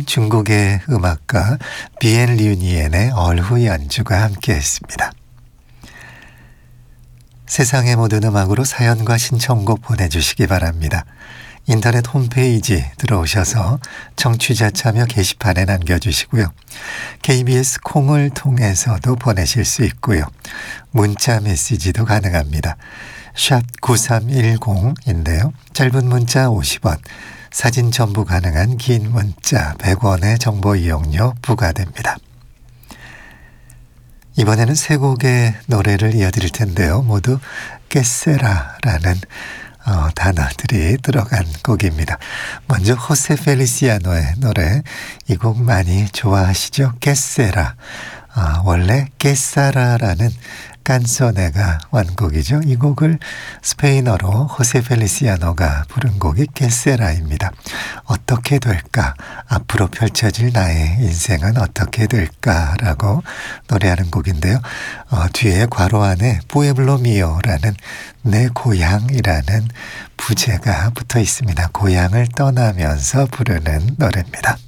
중국의 음악가 비엔 류니엔의 얼후 연주가 함께했습니다. 세상의 모든 음악으로 사연과 신청곡 보내주시기 바랍니다. 인터넷 홈페이지 들어오셔서 청취자 참여 게시판에 남겨주시고요. KBS 콩을 통해서도 보내실 수 있고요. 문자 메시지도 가능합니다. 샵 9310인데요. 짧은 문자 50원, 사진 첨부 가능한 긴 문자 100원의 정보 이용료 부과됩니다. 이번에는 세 곡의 노래를 이어드릴 텐데요. 모두 깨세라라는 단어들이 들어간 곡입니다. 먼저 호세 펠리시아노의 노래, 이 곡 많이 좋아하시죠? 깨세라. 원래 깨사라라는 깐소네가 원곡이죠. 이 곡을 스페인어로 호세 펠리시아노가 부른 곡이 깨세라입니다. 어떻게 될까? 앞으로 펼쳐질 나의 인생은 어떻게 될까라고 노래하는 곡인데요. 뒤에 괄호 안에 pueblo mío라는 내 고향이라는 부제가 붙어 있습니다. 고향을 떠나면서 부르는 노래입니다.